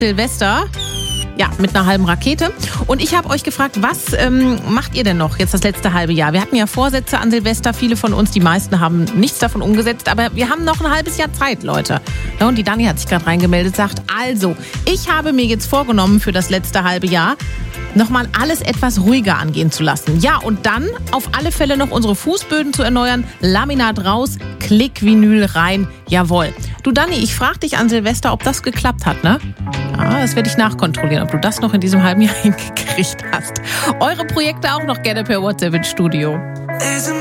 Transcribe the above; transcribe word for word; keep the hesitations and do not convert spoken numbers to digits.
Silvester. Ja, mit einer halben Rakete. Und ich habe euch gefragt, was ähm, macht ihr denn noch jetzt das letzte halbe Jahr? Wir hatten ja Vorsätze an Silvester, viele von uns, die meisten haben nichts davon umgesetzt, aber wir haben noch ein halbes Jahr Zeit, Leute. Ja, und die Dani hat sich gerade reingemeldet, sagt, also, ich habe mir jetzt vorgenommen für das letzte halbe Jahr, nochmal alles etwas ruhiger angehen zu lassen. Ja, und dann auf alle Fälle noch unsere Fußböden zu erneuern, Laminat raus, Klick-Vinyl rein, jawohl. Du Dani, ich frage dich an Silvester, ob das geklappt hat, ne? Ja, das werde ich nachkontrollieren, ob du das noch in diesem halben Jahr hingekriegt hast. Eure Projekte auch noch gerne per WhatsApp ins Studio.